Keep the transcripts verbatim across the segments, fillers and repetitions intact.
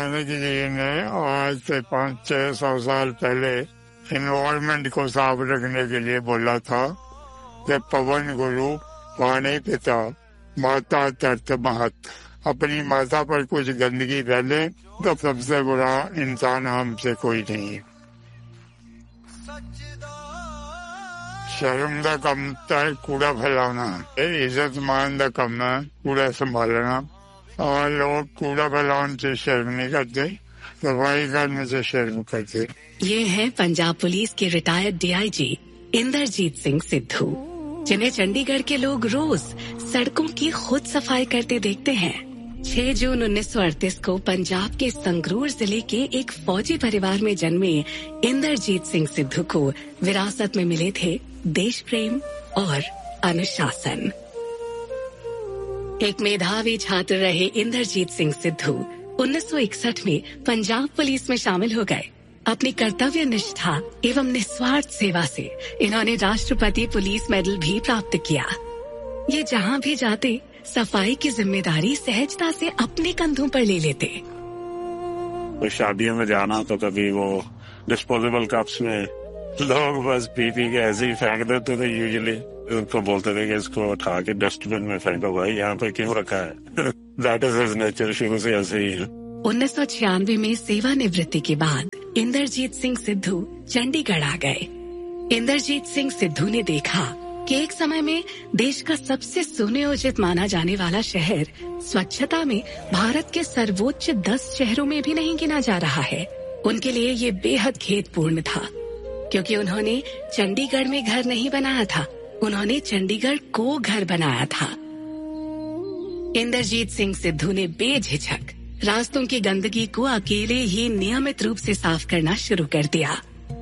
गांधी जी ने आज से पाँच छह सौ साल पहले इन्वायरमेंट को साफ रखने के लिए बोला था कि पवन गुरु पानी पिता माता तर्त महत। अपनी माता पर कुछ गंदगी डाले तो सबसे बुरा इंसान हमसे कोई नहीं है। शर्म का कम है कूड़ा फैलाना, इज्जत मान का कम है कूड़ा संभालना। और लोग कूड़ा फैलाने से शर्म नहीं करते, सफाई करने से शर्म करते। ये है पंजाब पुलिस के रिटायर्ड डीआईजी इंदरजीत सिंह सिद्धू, जिन्हें चंडीगढ़ के लोग रोज सड़कों की खुद सफाई करते देखते हैं। छह जून उन्नीस सौ अड़तीस को पंजाब के संगरूर जिले के एक फौजी परिवार में जन्मे इंदरजीत सिंह सिद्धू को विरासत में मिले थे देश प्रेम और अनुशासन। एक मेधावी छात्र रहे इंदरजीत सिंह सिद्धू उन्नीस सौ इकसठ में पंजाब पुलिस में शामिल हो गए। अपनी कर्तव्य निष्ठा एवं निस्वार्थ सेवा से इन्होंने राष्ट्रपति पुलिस मेडल भी प्राप्त किया। ये जहाँ भी जाते सफाई की जिम्मेदारी सहजता से अपने कंधों पर ले लेते। तो शादियों में जाना तो कभी वो डिस्पोजेबल कप्स में लोग बस पी पी के ऐसे ही फेंक देते थे। यूजुअली उनको बोलते थे कि इसको उठा के डस्टबिन में फेंको, भाई यहाँ पे क्यों रखा है। दैट इज हिज नेचर, शुरू से ऐसे ही है। उन्नीस सौ छियानवे में सेवानिवृत्ति के बाद इंदरजीत सिंह सिद्धू चंडीगढ़ आ गए। इंदरजीत सिंह सिद्धू ने देखा कि एक समय में देश का सबसे सुनियोजित माना जाने वाला शहर स्वच्छता में भारत के सर्वोच्च दस शहरों में भी नहीं गिना जा रहा है। उनके लिए ये बेहद खेदपूर्ण था, क्योंकि उन्होंने चंडीगढ़ में घर नहीं बनाया था, उन्होंने चंडीगढ़ को घर बनाया था। इंदरजीत सिंह सिद्धू ने बेझिझक रास्तों की गंदगी को अकेले ही नियमित रूप से साफ करना शुरू कर दिया।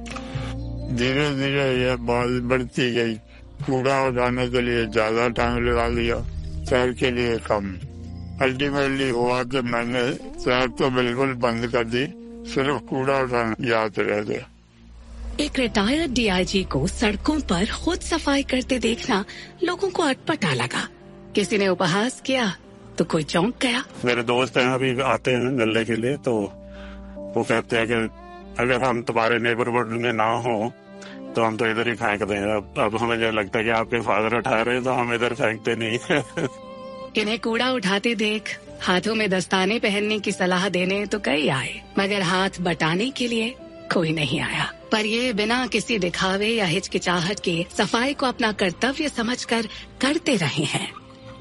धीरे धीरे यह बात बढ़ती गई। कूड़ा उठाने के लिए ज्यादा टाइम लगा लिया, सैर के लिए कम। अल्टीमेटली हुआ कि मैंने सैर तो बिल्कुल बंद कर दी, सिर्फ कूड़ा उठाना याद रह गया। एक रिटायर्ड डीआईजी को सड़कों पर खुद सफाई करते देखना लोगों को अटपटा लगा। किसी ने उपहास किया तो कोई चौंक गया। मेरे दोस्त हैं अभी आते हैं मिलने के लिए, तो वो कहते हैं कि अगर हम तुम्हारे नेबरहुड में ना हो तो हम तो इधर ही फेंक दें। अब, अब हमें जो लगता है कि आपके फादर उठा रहे हैं तो हम इधर फेंकते नहीं। इन्हें कूड़ा उठाते देख हाथों में दस्ताने पहनने की सलाह देने तो कई आए, मगर हाथ बटाने के लिए कोई नहीं आया। पर ये बिना किसी दिखावे या हिचकिचाहट के सफाई को अपना कर्तव्य समझकर करते रहे हैं।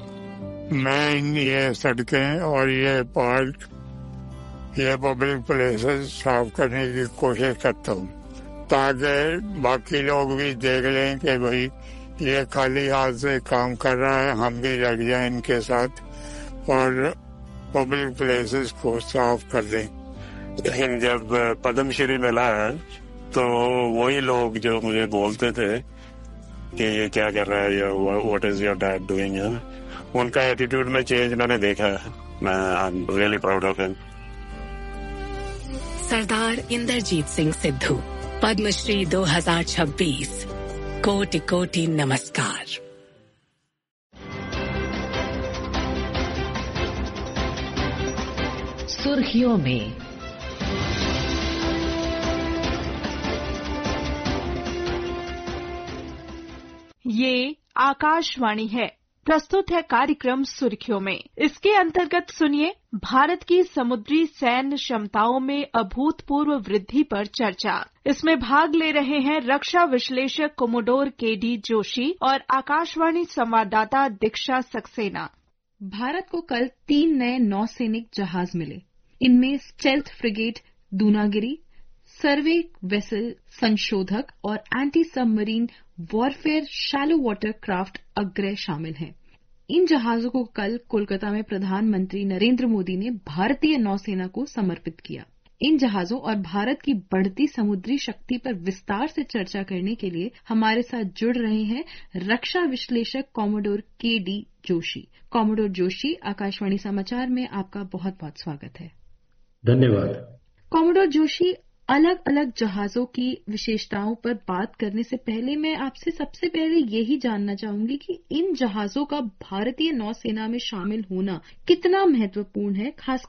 मैं ये सड़कें और ये पार्क, ये पब्लिक प्लेसेस साफ करने की कोशिश करता हूँ, ताकि बाकी लोग भी देख लें कि भाई ये खाली हाथ से काम कर रहा है, हम भी लग जाए इनके साथ और पब्लिक प्लेसेस को साफ कर दें। लेकिन जब पद्मश्री मिला है तो वही लोग जो मुझे बोलते थे कि ये क्या कर रहा है, what is your dad doing, उनका एटीट्यूड में चेंज मैंने देखा है। मैं I am really proud of him. सरदार इंदरजीत सिंह सिद्धू, पद्मश्री दो हज़ार छब्बीस। कोटि कोटि नमस्कार। सुर्खियों में ये आकाशवाणी है। प्रस्तुत है कार्यक्रम सुर्खियों में। इसके अंतर्गत सुनिए भारत की समुद्री सैन्य क्षमताओं में अभूतपूर्व वृद्धि पर चर्चा। इसमें भाग ले रहे हैं रक्षा विश्लेषक कोमोडोर के डी जोशी और आकाशवाणी संवाददाता दीक्षा सक्सेना। भारत को कल तीन नए नौसैनिक जहाज मिले। इनमें स्टेल्थ फ्रिगेट दूनागिरी, सर्वे वेसल संशोधक और anti submarine warfare shallow water craft Agray शामिल हैं। इन जहाजों को कल कोलकाता में प्रधानमंत्री नरेंद्र मोदी ने भारतीय नौसेना को समर्पित किया। इन जहाजों और भारत की बढ़ती समुद्री शक्ति पर विस्तार से चर्चा करने के लिए हमारे साथ जुड़ रहे हैं रक्षा विश्लेषक कॉमोडोर के डी जोशी। कॉमोडोर जोशी, आकाशवाणी समाचार में आपका बहुत बहुत स्वागत है। धन्यवाद। कॉमोडोर जोशी, अलग अलग जहाजों की विशेषताओं पर बात करने से पहले मैं आपसे सबसे पहले यही जानना चाहूंगी कि इन जहाजों का भारतीय नौसेना में शामिल होना कितना महत्वपूर्ण है, खासकर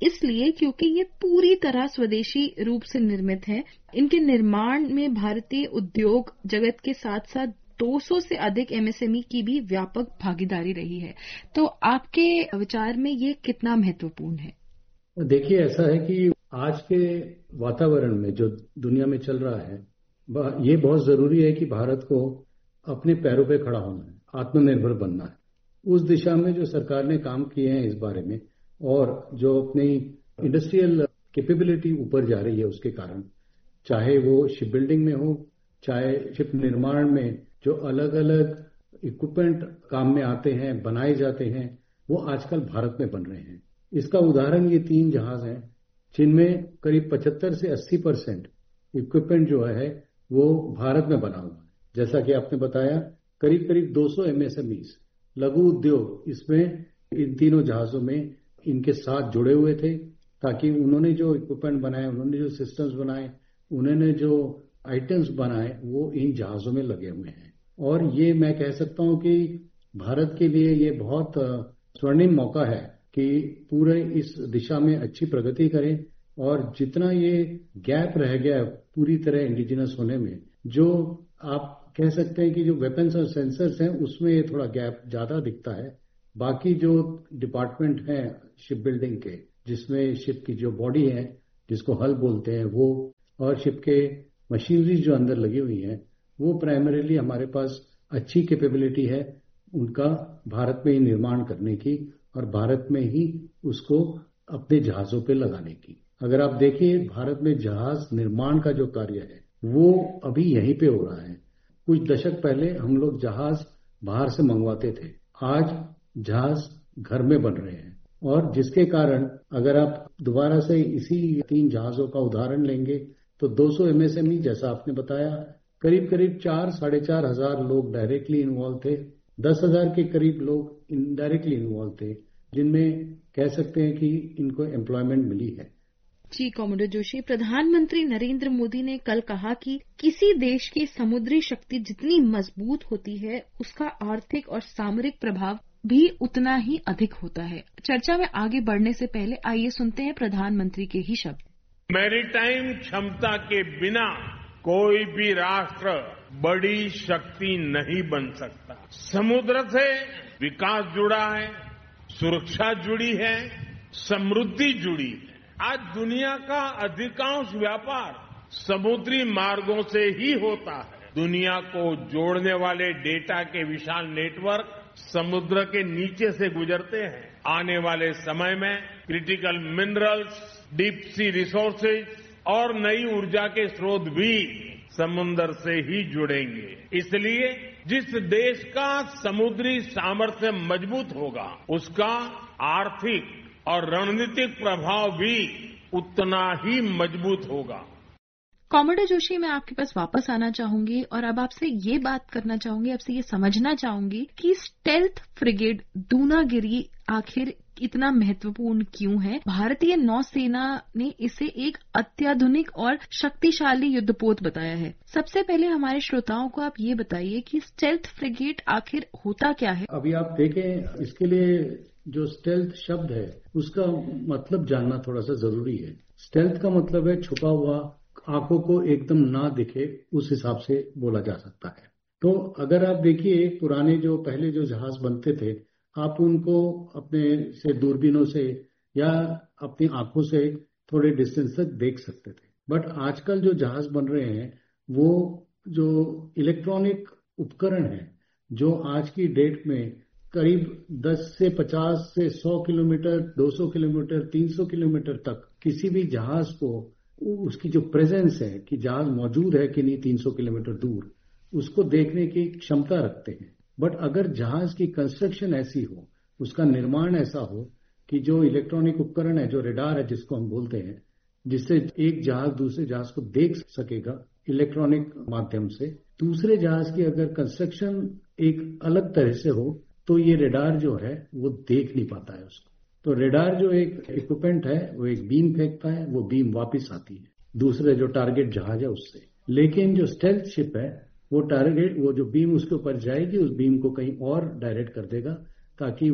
इसलिए क्योंकि ये पूरी तरह स्वदेशी रूप से निर्मित है। इनके निर्माण में भारतीय उद्योग जगत के साथ साथ दो सौ से अधिक एमएसएमई की भी व्यापक भागीदारी रही है। तो आपके विचार में ये कितना महत्वपूर्ण है? देखिए, ऐसा है कि आज के वातावरण में जो दुनिया में चल रहा है, ये बहुत जरूरी है कि भारत को अपने पैरों पे खड़ा होना है, आत्मनिर्भर बनना है। उस दिशा में जो सरकार ने काम किए हैं इस बारे में, और जो अपनी इंडस्ट्रियल कैपेबिलिटी ऊपर जा रही है उसके कारण, चाहे वो शिप बिल्डिंग में हो, चाहे शिप निर्माण में जो अलग अलग इक्विपमेंट काम में आते हैं, बनाए जाते हैं, वो आजकल भारत में बन रहे हैं। इसका उदाहरण ये तीन जहाज हैं जिनमें करीब पचहत्तर से अस्सी परसेंट इक्विपमेंट जो है वो भारत में बना हुआ है। जैसा कि आपने बताया, करीब करीब दो सौ एमएसएमईज लघु उद्योग इसमें इन तीनों जहाजों में इनके साथ जुड़े हुए थे, ताकि उन्होंने जो इक्विपमेंट बनाए, उन्होंने जो सिस्टम्स बनाए, उन्होंने जो आइटम्स बनाए, वो इन जहाजों में लगे हुए हैं। और ये मैं कह सकता हूं कि भारत के लिए ये बहुत स्वर्णिम मौका है कि पूरे इस दिशा में अच्छी प्रगति करें, और जितना ये गैप रह गया पूरी तरह इंडिजिनस होने में, जो आप कह सकते हैं कि जो वेपन्स और सेंसर्स हैं उसमें ये थोड़ा गैप ज्यादा दिखता है। बाकी जो डिपार्टमेंट हैं शिप बिल्डिंग के, जिसमें शिप की जो बॉडी है जिसको हल बोलते हैं वो, और शिप के मशीनरी जो अंदर लगी हुई हैं, वो प्राइमरीली हमारे पास अच्छी कैपेबिलिटी है उनका भारत में ही निर्माण करने की और भारत में ही उसको अपने जहाजों पे लगाने की। अगर आप देखिए, भारत में जहाज निर्माण का जो कार्य है वो अभी यहीं पे हो रहा है। कुछ दशक पहले हम लोग जहाज बाहर से मंगवाते थे, आज जहाज घर में बन रहे हैं, और जिसके कारण अगर आप दोबारा से इसी तीन जहाजों का उदाहरण लेंगे तो दो सौ एमएसएमई, जैसा आपने बताया, करीब करीब चार साढ़े चार हजार लोग डायरेक्टली इन्वॉल्व थे, दस हजार के करीब लोग इनडायरेक्टली इन्वॉल्व थे, जिनमें कह सकते हैं कि इनको एम्प्लॉयमेंट मिली है। जी कॉमोडोर जोशी, प्रधानमंत्री नरेंद्र मोदी ने कल कहा कि किसी देश की समुद्री शक्ति जितनी मजबूत होती है उसका आर्थिक और सामरिक प्रभाव भी उतना ही अधिक होता है। चर्चा में आगे बढ़ने से पहले आइए सुनते हैं प्रधानमंत्री के ही शब्द। मैरीटाइम क्षमता के बिना कोई भी राष्ट्र बड़ी शक्ति नहीं बन सकता। समुद्र से विकास जुड़ा है, सुरक्षा जुड़ी है, समृद्धि जुड़ी है। आज दुनिया का अधिकांश व्यापार समुद्री मार्गों से ही होता है। दुनिया को जोड़ने वाले डेटा के विशाल नेटवर्क समुद्र के नीचे से गुजरते हैं। आने वाले समय में critical minerals, deep sea resources और नई ऊर्जा के स्रोत भी समुद्र से ही जुड़ेंगे। इसलिए जिस देश का समुद्री सामर्थ्य मजबूत होगा, उसका आर्थिक और रणनीतिक प्रभाव भी उतना ही मजबूत होगा। कॉमोडोर जोशी, मैं आपके पास वापस आना चाहूंगी और अब आपसे ये बात करना चाहूंगी, आपसे ये समझना चाहूंगी कि स्टेल्थ फ्रिगेट दूनागिरी आखिर इतना महत्वपूर्ण क्यों है। भारतीय नौसेना ने इसे एक अत्याधुनिक और शक्तिशाली युद्धपोत बताया है। सबसे पहले हमारे श्रोताओं को आप ये बताइए कि स्टेल्थ फ्रिगेट आखिर होता क्या है। अभी आप देखें, इसके लिए जो स्टेल्थ शब्द है उसका मतलब जानना थोड़ा सा जरूरी है। स्टेल्थ का मतलब है छुपा हुआ, आंखों को एकदम ना दिखे, उस हिसाब से बोला जा सकता है। तो अगर आप देखिए, पुराने जो पहले जो जहाज बनते थे, आप उनको अपने से दूरबीनों से या अपनी आंखों से थोड़े डिस्टेंस तक देख सकते थे। बट आजकल जो जहाज बन रहे हैं वो जो इलेक्ट्रॉनिक उपकरण है, जो आज की डेट में करीब दस से पचास से सौ किलोमीटर, दो सौ किलोमीटर, तीन सौ किलोमीटर तक किसी भी जहाज को, उसकी जो प्रेजेंस है कि जहाज मौजूद है कि नहीं तीन सौ किलोमीटर दूर, उसको देखने की क्षमता रखते हैं। बट अगर जहाज की कंस्ट्रक्शन ऐसी हो, उसका निर्माण ऐसा हो कि जो इलेक्ट्रॉनिक उपकरण है, जो रेडार है जिसको हम बोलते हैं, जिससे एक जहाज दूसरे जहाज को देख सकेगा इलेक्ट्रॉनिक माध्यम से, दूसरे जहाज की अगर कंस्ट्रक्शन एक अलग तरह से हो तो ये रेडार जो है वो देख नहीं पाता है उसको। तो रेडार जो एक इक्विपमेंट है वो एक बीम फेंकता है, वो बीम वापस आती है दूसरे जो टारगेट जहाज है उससे। लेकिन जो स्टेल्थ शिप है वो टारगेट, वो जो बीम उसके ऊपर जाएगी, उस बीम को कहीं और डायरेक्ट कर देगा ताकि वो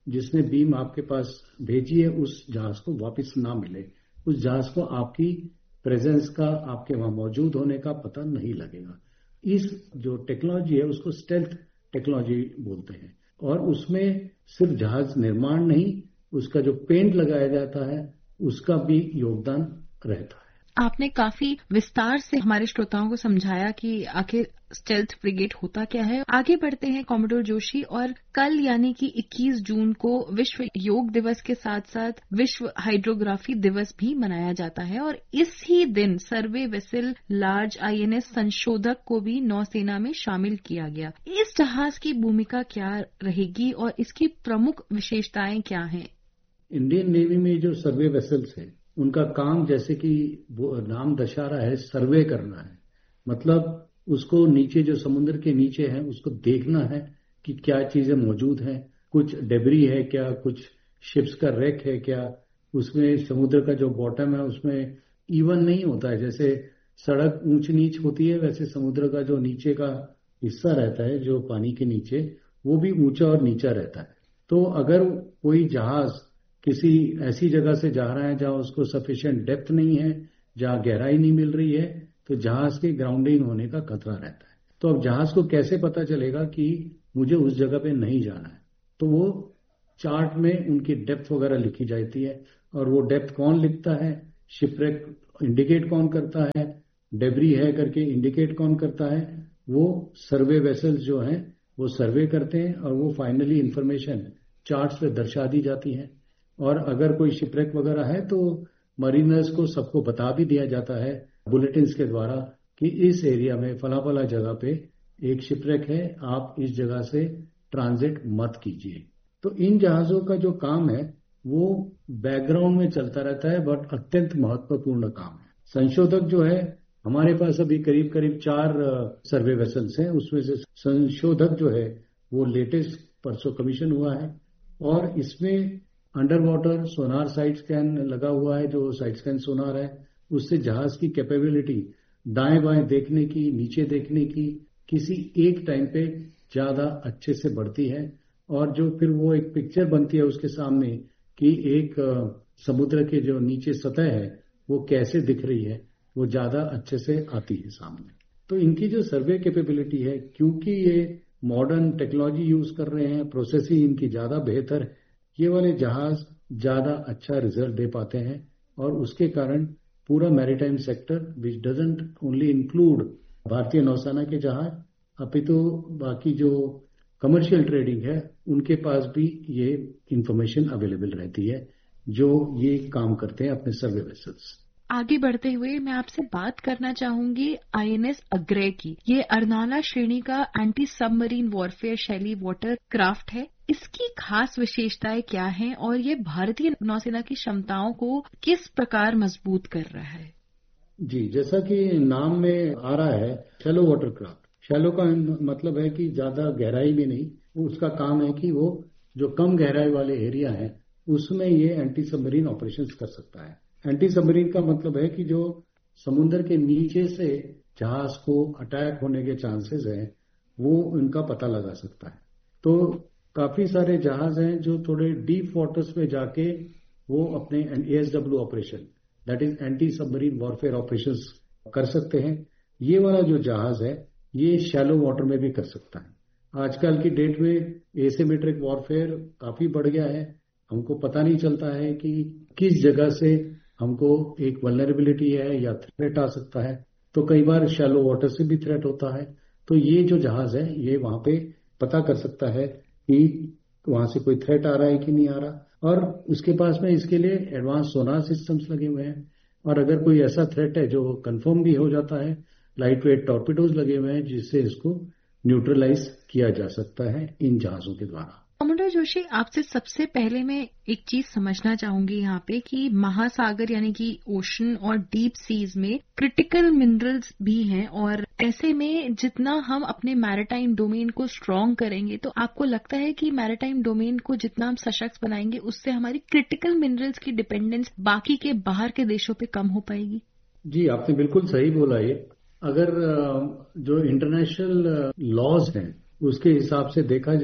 जिसने बीम आपके पास भेजी है उस जहाज को वापस ना मिले, उस जहाज को आपकी प्रेजेंस का, आपके वहां मौजूद होने का पता नहीं लगेगा। इस जो टेक्नोलॉजी है उसको स्टेल्थ टेक्नोलॉजी बोलते हैं, और उसमें सिर्फ जहाज निर्माण नहीं, उसका जो पेंट लगाया जाता है उसका भी योगदान रहता है। आपने काफी विस्तार से हमारे श्रोताओं को समझाया कि आखिर स्टेल्थ फ्रिगेट होता क्या है। आगे बढ़ते हैं कॉमोडोर जोशी, और कल यानी कि इक्कीस जून को विश्व योग दिवस के साथ साथ विश्व हाइड्रोग्राफी दिवस भी मनाया जाता है, और इसी दिन सर्वे वेसल लार्ज आईएनएस संशोधक को भी नौसेना में शामिल किया गया। इस जहाज की भूमिका क्या रहेगी और इसकी प्रमुख विशेषताएं क्या हैं? इंडियन नेवी में जो सर्वे वेसल्स है उनका काम, जैसे कि नाम दर्शा रहा है, सर्वे करना है। मतलब उसको नीचे जो समुद्र के नीचे है उसको देखना है कि क्या चीजें मौजूद हैं, कुछ डेबरी है क्या, कुछ शिप्स का रेक है क्या, उसमें समुद्र का जो बॉटम है उसमें इवन नहीं होता है। जैसे सड़क ऊंच नीच होती है वैसे समुद्र का जो नीचे का हिस्सा रहता है जो पानी के नीचे, वो भी ऊंचा और नीचा रहता है। तो अगर कोई जहाज किसी ऐसी जगह से जा रहा है जहां उसको सफिशिएंट डेप्थ नहीं है, जहां गहराई नहीं मिल रही है, तो जहाज के ग्राउंडिंग होने का खतरा रहता है। तो अब जहाज को कैसे पता चलेगा कि मुझे उस जगह पे नहीं जाना है? तो वो चार्ट में उनकी डेप्थ वगैरह लिखी जाती है, और वो डेप्थ कौन लिखता है, शिपरेक इंडिकेट कौन करता है, डेबरी है करके इंडिकेट कौन करता है, वो सर्वे वेसल्स जो हैं वो सर्वे करते हैं, और वो फाइनली इंफॉर्मेशन चार्ट्स पे दर्शा दी जाती है। और अगर कोई शिपरेक वगैरह है तो मरीनर्स को सबको बता भी दिया जाता है बुलेटिन्स के द्वारा कि इस एरिया में फला फला जगह पे एक शिपरेक है, आप इस जगह से ट्रांजिट मत कीजिए। तो इन जहाजों का जो काम है वो बैकग्राउंड में चलता रहता है, बट अत्यंत महत्वपूर्ण काम है। संशोधक जो है, हमारे पास अभी करीब करीब चार सर्वे वेसल्स हैं, उसमें से संशोधक जो है वो लेटेस्ट परसों कमीशन हुआ है, और इसमें अंडर वाटर सोनार साइड स्कैन लगा हुआ है। जो साइड स्कैन सोनार है उससे जहाज की कैपेबिलिटी दाएं बाएं देखने की, नीचे देखने की, किसी एक टाइम पे ज्यादा अच्छे से बढ़ती है, और जो फिर वो एक पिक्चर बनती है उसके सामने कि एक समुद्र के जो नीचे सतह है वो कैसे दिख रही है, वो ज्यादा अच्छे से आती है सामने। तो इनकी जो सर्वे कैपेबिलिटी है, क्योंकि ये मॉडर्न टेक्नोलॉजी यूज कर रहे हैं, प्रोसेसिंग इनकी ज्यादा बेहतर है, ये वाले जहाज ज्यादा अच्छा रिजल्ट दे पाते हैं, और उसके कारण पूरा maritime sector which doesn't only include भारतीय नौसेना के जहाज, अपितु बाकी जो कमर्शियल ट्रेडिंग है उनके पास भी ये इंफॉर्मेशन अवेलेबल रहती है जो ये काम करते हैं अपने सर्वे वेसल्स। आगे बढ़ते हुए मैं आपसे बात करना चाहूंगी आईएनएस अग्रय की। ये अर्नाला श्रेणी का एंटी सबमरीन वॉरफेयर शैली वाटर क्राफ्ट है। इसकी खास विशेषताएं क्या हैं और ये भारतीय नौसेना की क्षमताओं को किस प्रकार मजबूत कर रहा है? जी, जैसा कि नाम में आ रहा है, शैलो वाटर क्राफ्ट। शैलो का मतलब है कि ज्यादा गहराई में नहीं, उसका काम है कि वो जो कम गहराई वाले एरिया है उसमें ये एंटी सबमरीन ऑपरेशंस कर सकता है। एंटी सबमरीन का मतलब है कि जो समुद्र के नीचे से जहाज को अटैक होने के चांसेस हैं वो उनका पता लगा सकता है। तो काफी सारे जहाज हैं जो थोड़े डीप वाटर्स में जाके वो अपने ASW operation, that is anti submarine warfare operations कर सकते हैं। ये वाला जो जहाज है ये शैलो वाटर में भी कर सकता है। आजकल की डेट में एसिमेट्रिक वॉरफेयर काफी बढ़ गया है। हमको पता नहीं चलता है कि किस जगह से हमको एक वल्नरेबिलिटी है या थ्रेट आ सकता है, तो कई बार शैलो वाटर से भी थ्रेट होता है। तो ये जो जहाज है ये वहां पे पता कर सकता है कि वहां से कोई थ्रेट आ रहा है कि नहीं आ रहा, और उसके पास में इसके लिए एडवांस सोनार सिस्टम्स लगे हुए हैं। और अगर कोई ऐसा थ्रेट है जो कंफर्म भी हो जाता है, लाइट वेट टॉर्पिडोज लगे हुए हैं जिससे इसको न्यूट्रलाइज किया जा सकता है इन जहाजों के द्वारा। कॉमोडोर जोशी, आपसे सबसे पहले मैं एक चीज समझना चाहूंगी यहाँ पे कि महासागर यानी कि ओशन और डीप सीज में क्रिटिकल मिनरल्स भी हैं, और ऐसे में जितना हम अपने मैरीटाइम डोमेन को स्ट्रांग करेंगे तो आपको लगता है कि मैरीटाइम डोमेन को जितना हम सशक्त बनाएंगे उससे हमारी क्रिटिकल मिनरल्स की डिपेंडेंस बाकी के बाहर के देशों पे कम हो पाएगी? जी, आपने बिल्कुल सही बोला। ये अगर जो इंटरनेशनल लॉज हैं उसके हिसाब से देखा जाए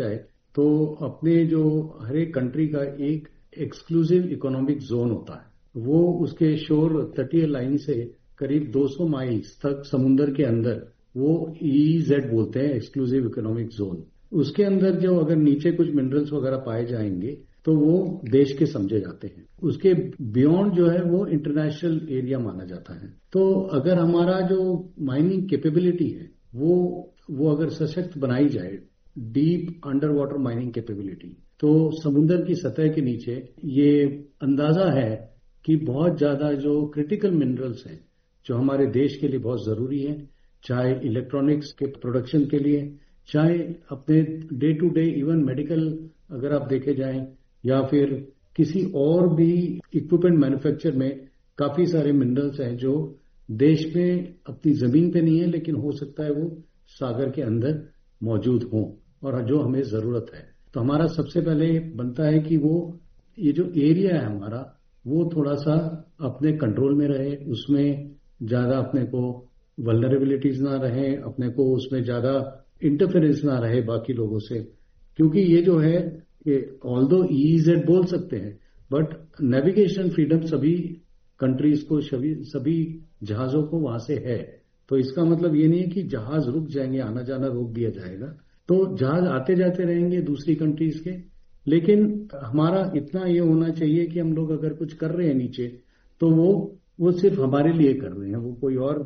तो अपने जो हर एक कंट्री का एक एक्सक्लूसिव इकोनॉमिक जोन होता है, वो उसके शोर तटीय लाइन से करीब दो सौ माइल्स तक समुद्र के अंदर, वो ईईजेड बोलते हैं, एक्सक्लूसिव इकोनॉमिक जोन। उसके अंदर जो अगर नीचे कुछ मिनरल्स वगैरह पाए जाएंगे तो वो देश के समझे जाते हैं। उसके बियॉन्ड जो है वो इंटरनेशनल एरिया माना जाता है। तो अगर हमारा जो माइनिंग कैपेबिलिटी है वो वो अगर सशक्त बनाई जाए, deep under water mining capability, तो समुद्र की सतह के नीचे ये अंदाजा है कि बहुत ज्यादा जो क्रिटिकल मिनरल्स हैं जो हमारे देश के लिए बहुत जरूरी है, चाहे इलेक्ट्रॉनिक्स के प्रोडक्शन के लिए, चाहे अपने day to day even medical अगर आप देखे जाएं, या फिर किसी और भी इक्विपमेंट मैन्युफैक्चर में काफी सारे मिनरल्स हैं जो देश में अपनी जमीन पे नहीं है, लेकिन हो सकता है वो सागर के अंदर मौजूद हों और जो हमें जरूरत है। तो हमारा सबसे पहले बनता है कि वो ये जो एरिया है हमारा वो थोड़ा सा अपने कंट्रोल में रहे, उसमें ज्यादा अपने को वल्नरेबिलिटीज ना रहे, अपने को उसमें ज्यादा इंटरफेरेंस ना रहे बाकी लोगों से। क्योंकि ये जो है ऑल्दो ईईजेड बोल सकते हैं, बट नेविगेशन फ्रीडम सभी कंट्रीज को, सभी सभी जहाजों को वहां से है। तो इसका मतलब ये नहीं है कि जहाज रुक जाएंगे, आना जाना रोक दिया जाएगा। तो जहाज आते जाते रहेंगे दूसरी कंट्रीज के, लेकिन हमारा इतना ये होना चाहिए कि हम लोग अगर कुछ कर रहे हैं नीचे तो वो वो सिर्फ हमारे लिए कर रहे हैं, वो कोई और